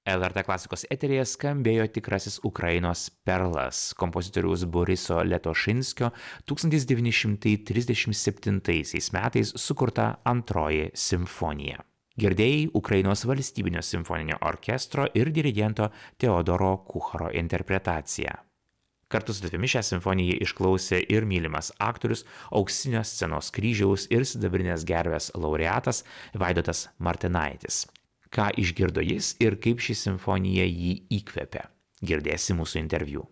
LRT klasikos eteryje skambėjo tikrasis Ukrainos perlas kompozitoriaus Boriso Letošinskio 1937 metais sukurta antroji simfonija. Girdėjai Ukrainos valstybinio simfoninio orkestro ir dirigento Teodoro Kucharo interpretaciją. Kartu su tavimi šią simfoniją išklausė ir mylimas aktorius, auksinio scenos kryžiaus ir sidabrinės gervės laureatas Vaidotas Martinaitis. Ką išgirdo jis ir kaip ši simfonija jį įkvėpė. Girdėsi mūsų interviu.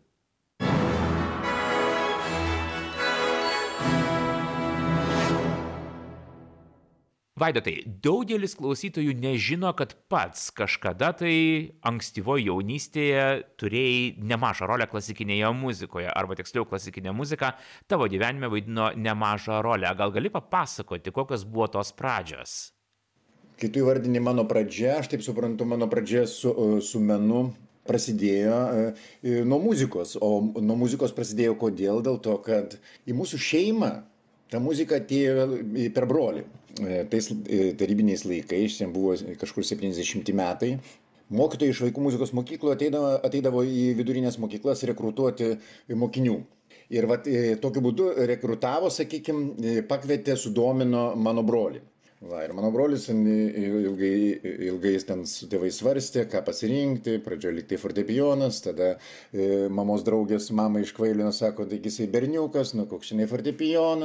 Vaidotai, daugelis klausytojų nežino, kad pats kažkada tai ankstyvoje jaunystėje turėjai nemažą rolę klasikinėje muzikoje, arba tiksliau klasikinė muzika tavo gyvenime vaidino nemažą rolę. Gal gali papasakoti, kokios buvo tos pradžios? Kai tu įvardini mano pradžią, aš taip suprantu, mano pradžia su menu prasidėjo nuo muzikos. O nuo muzikos prasidėjo kodėl? Dėl to, kad į mūsų šeimą ta muzika atėjo per brolį. Tais tarybiniais laikais, ten buvo kažkur 70 metai, mokytojai iš vaikų muzikos mokyklų ateidavo į vidurinės mokyklas rekrutuoti mokinių. Ir tokiu būdu rekrutavo, sakykime, pakvietė, sudomino mano brolį. Ir mano brolis ilgai ten su tėvais svarstė, ką pasirinkti, pradžioje lyg tai fortepijonas, tada mamos draugės mamą iškvailino, sako, taigi jisai berniukas, koks šiandien fortepijonas.